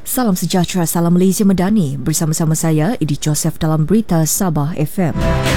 Salam sejahtera, salam Malaysia Medani. Bersama-sama saya, Edi Joseph dalam Berita Sabah FM.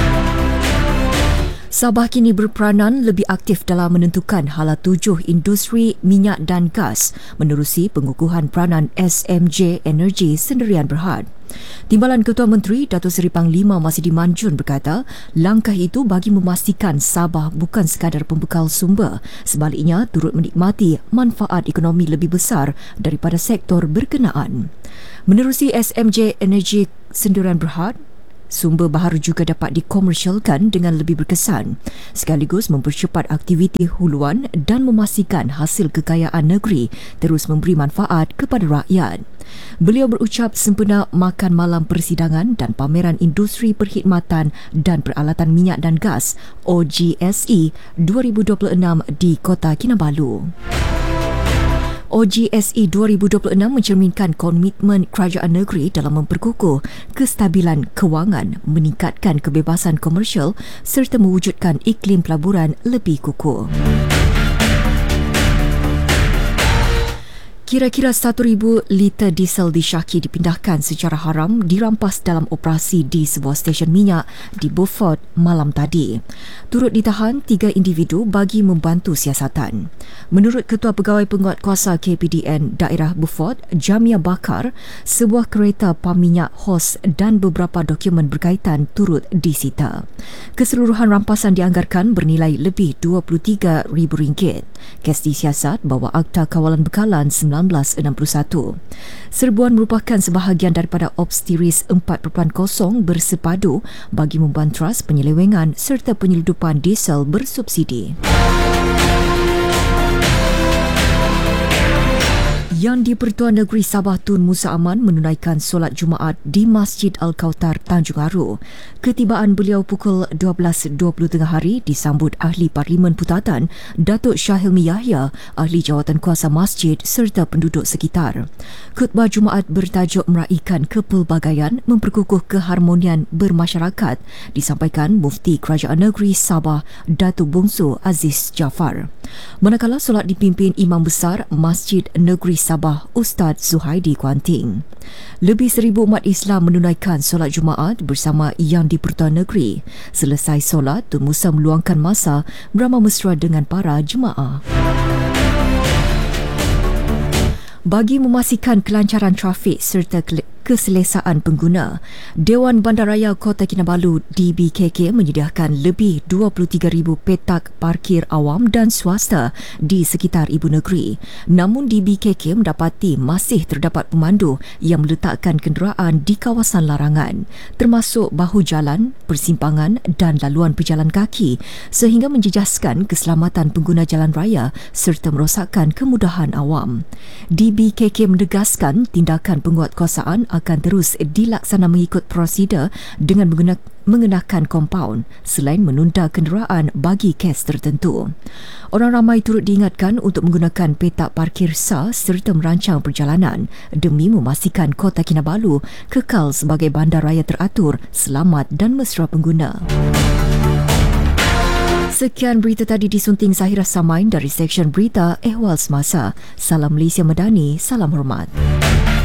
Sabah kini berperanan lebih aktif dalam menentukan hala tujuh industri minyak dan gas menerusi pengukuhan peranan SMJ Energy Sendirian Berhad. Timbalan Ketua Menteri Datuk Seri Panglima Masidi Manjun berkata, langkah itu bagi memastikan Sabah bukan sekadar pembekal sumber, sebaliknya turut menikmati manfaat ekonomi lebih besar daripada sektor berkenaan. Menerusi SMJ Energy Sendirian Berhad, sumber baharu juga dapat dikomersialkan dengan lebih berkesan, sekaligus mempercepat aktiviti huluan dan memastikan hasil kekayaan negeri terus memberi manfaat kepada rakyat. Beliau berucap sempena makan malam persidangan dan pameran industri perkhidmatan dan peralatan minyak dan gas OGSE 2026 di Kota Kinabalu. OGSE 2026 mencerminkan komitmen kerajaan negeri dalam memperkukuh kestabilan kewangan, meningkatkan kebebasan komersial serta mewujudkan iklim pelaburan lebih kukuh. Kira-kira 1,000 liter diesel disyaki dipindahkan secara haram dirampas dalam operasi di sebuah stesen minyak di Beaufort malam tadi. Turut ditahan 3 individu bagi membantu siasatan. Menurut Ketua Pegawai Penguatkuasa KPDN Daerah Beaufort, Jamia Bakar, sebuah kereta pam minyak hos dan beberapa dokumen berkaitan turut disita. Keseluruhan rampasan dianggarkan bernilai lebih RM23,000. Kes disiasat bawah Akta Kawalan Bekalan 1961. Serbuan merupakan sebahagian daripada Obstiris 4.0 bersepadu bagi membantras penyelewengan serta penyeludupan diesel bersubsidi. Yang di-Pertuan Negeri Sabah Tun Musa Aman menunaikan solat Jumaat di Masjid Al-Kautar, Tanjung Aru. Ketibaan beliau pukul 12.20 tengah hari disambut Ahli Parlimen Putatan Datuk Syahilmi Yahya, Ahli Jawatankuasa Masjid serta penduduk sekitar. Khutbah Jumaat bertajuk meraikan kepelbagaian memperkukuh keharmonian bermasyarakat disampaikan Mufti Kerajaan Negeri Sabah Datuk Bongsu Aziz Jaafar. Manakala solat dipimpin Imam Besar Masjid Negeri Sabah Ustaz Zuhaidi Kuanting. Lebih 1,000 umat Islam menunaikan solat Jumaat bersama Yang di-Pertuan Negeri. Selesai solat, Tun Musa meluangkan masa beramah mesra dengan para jemaah. Bagi memastikan kelancaran trafik serta keselesaan pengguna, Dewan Bandaraya Kota Kinabalu DBKK menyediakan lebih 23,000 petak parkir awam dan swasta di sekitar ibu negeri. Namun DBKK mendapati masih terdapat pemandu yang meletakkan kenderaan di kawasan larangan, termasuk bahu jalan, persimpangan dan laluan pejalan kaki sehingga menjejaskan keselamatan pengguna jalan raya serta merosakkan kemudahan awam. DBKK menegaskan tindakan penguatkuasaan akan terus dilaksana mengikut prosedur dengan mengenakan kompaun selain menunda kenderaan bagi kes tertentu. Orang ramai turut diingatkan untuk menggunakan petak parkir sah serta merancang perjalanan demi memastikan Kota Kinabalu kekal sebagai bandaraya teratur, selamat dan mesra pengguna. Sekian berita tadi disunting Zahira Samain dari Seksyen Berita Ehwal Semasa. Salam Malaysia Medani, salam hormat.